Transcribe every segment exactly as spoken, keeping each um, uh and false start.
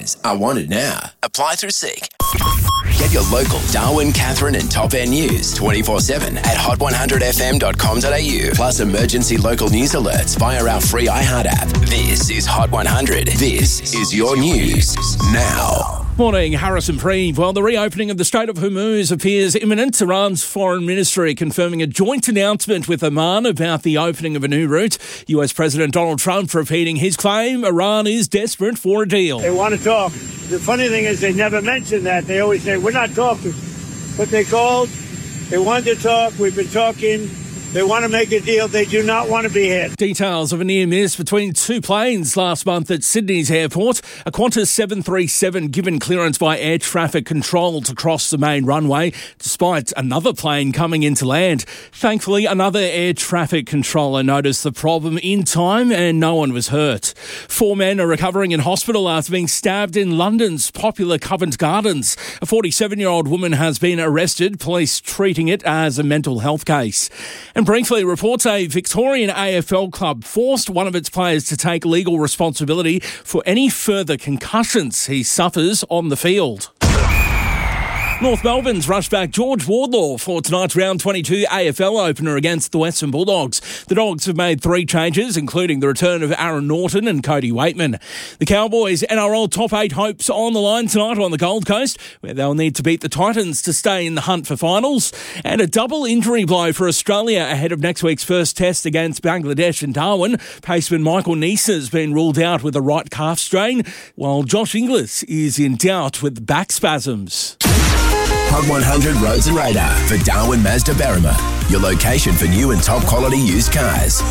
news are wanted now. Apply through Seek. Get your local Darwin, Katherine and Top End news twenty-four seven at hot one hundred f m dot com dot a u. Plus emergency local news alerts via our free iHeart app. This is Hot one hundred. This is your news now. Morning, Harrison Preeve. Well, the reopening of the Strait of Hormuz appears imminent. Iran's foreign ministry confirming a joint announcement with Oman about the opening of a new route. U S President Donald Trump repeating his claim Iran is desperate for a deal. They want to talk. The funny thing is they never mention that. They always say, we're not talking. But they called. They wanted to talk. We've been talking. They want to make a deal. They do not want to be hit. Details of a near miss between two planes last month at Sydney's airport. A Qantas seven thirty-seven given clearance by air traffic control to cross the main runway, despite another plane coming into land. Thankfully, another air traffic controller noticed the problem in time and no one was hurt. Four men are recovering in hospital after being stabbed in London's popular Covent Gardens. A forty-seven-year-old woman has been arrested, police treating it as a mental health case. And briefly, reports a Victorian A F L club forced one of its players to take legal responsibility for any further concussions he suffers on the field. North Melbourne's rushed back George Wardlaw for tonight's round twenty-two A F L opener against the Western Bulldogs. The Dogs have made three changes, including the return of Aaron Norton and Cody Waitman. The Cowboys' N R L top eight hopes on the line tonight on the Gold Coast, where they'll need to beat the Titans to stay in the hunt for finals. And a double injury blow for Australia ahead of next week's first test against Bangladesh and Darwin. Paceman Michael Neese has been ruled out with a right calf strain, while Josh Inglis is in doubt with back spasms. Hot one hundred Roads and Radar for Darwin Mazda Berrima. Your location for new and top quality used cars.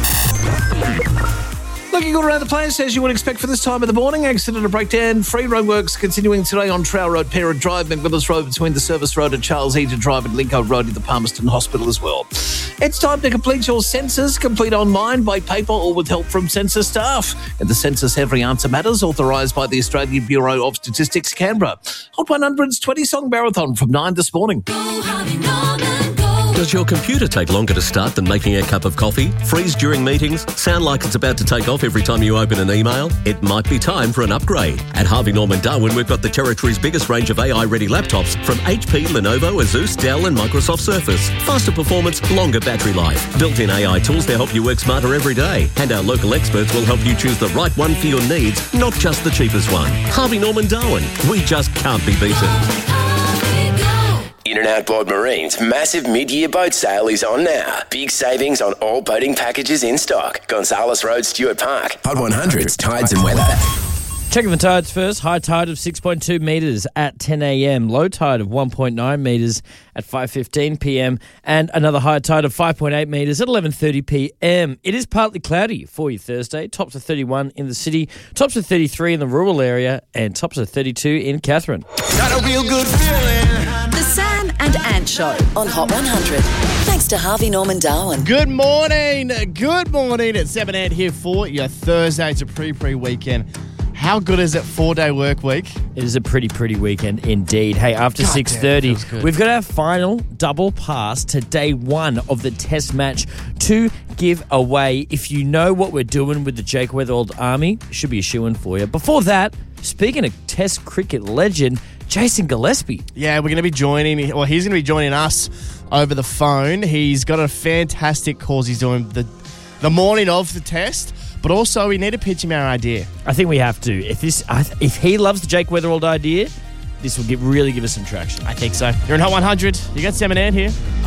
Looking good around the place, as you would expect for this time of the morning. Accident and breakdown. Free roadworks continuing today on Trowell Road, Parrot Drive, McWillis Road between the Service Road and Charles Eaton Drive and Lincoln Road in the Palmerston Hospital as well. It's time to complete your census. Complete online, by paper or with help from census staff. And the census Every Answer Matters, authorised by the Australian Bureau of Statistics, Canberra. Hot one hundred's twenty-song marathon from nine this morning. Does your computer take longer to start than making a cup of coffee? Freeze during meetings? Sound like it's about to take off every time you open an email? It might be time for an upgrade. At Harvey Norman Darwin, we've got the territory's biggest range of A I-ready laptops from H P, Lenovo, Asus, Dell and Microsoft Surface. Faster performance, longer battery life. Built-in A I tools to help you work smarter every day. And our local experts will help you choose the right one for your needs, not just the cheapest one. Harvey Norman Darwin. We just can't be beaten. In and Outboard Marine's massive mid-year boat sale is on now. Big savings on all boating packages in stock. Gonzales Road, Stuart Park. Hot one hundred's Tides and Weather. Checking the tides first. High tide of six point two metres at ten a m. Low tide of one point nine metres at five fifteen p m. And another high tide of five point eight metres at eleven thirty p m. It is partly cloudy for you Thursday. Tops of thirty-one in the city, tops of thirty-three in the rural area, and tops of thirty-two in Katherine. Got a real good feeling. The Sam and Ant Show on Hot one hundred. Thanks to Harvey Norman Darwin. Good morning. Good morning. It's Sam and Ant here for your Thursday. It's a pre-pre weekend. How good is it, four-day work week? It is a pretty, pretty weekend indeed. Hey, after God six thirty, damn, we've got our final double pass to day one of the test match to give away. If you know what we're doing with the Jake Weatherald Army, should be a shoo-in for you. Before that, speaking of Test cricket legend, Jason Gillespie. Yeah, we're going to be joining, well, he's going to be joining us over the phone. He's got a fantastic cause he's doing the, the morning of the test. But also, we need to pitch him our idea. I think we have to. If this, if he loves the Jake Weatherald idea, this will give, really give us some traction. I think so. You're in Hot one hundred. You got Sam and Ant here.